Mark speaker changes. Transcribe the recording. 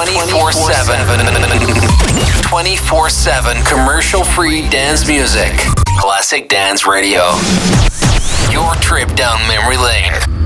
Speaker 1: 24/7. 24/7 commercial-free dance music. Classic Dance Radio. Your trip down memory lane.